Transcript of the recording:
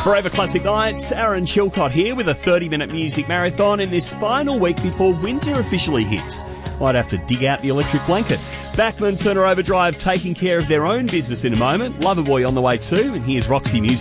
Forever Classic Nights, Aaron Chilcott here with a 30-minute music marathon in this final week before winter officially hits. Might have to dig out the electric blanket. Bachman Turner Overdrive taking care of their own business in a moment. Loverboy on the way too, and here's Roxy Music.